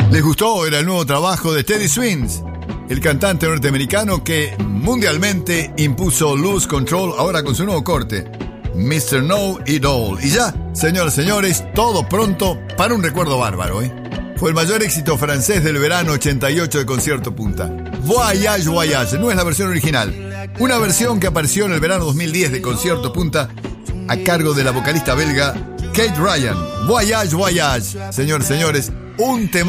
¿Les gustó? Era el nuevo trabajo de Teddy Swims, el cantante norteamericano que mundialmente impuso Lose Control ahora con su nuevo corte, Mr. Know It All. Y ya, señoras y señores, todo pronto para un recuerdo bárbaro, ¿eh? Fue el mayor éxito francés del verano 88 de Concierto Punta. Voyage, Voyage, no es la versión original. Una versión que apareció en el verano 2010 de Concierto Punta a cargo de la vocalista belga Kate Ryan. Voyage, Voyage. Señores, señores, un tema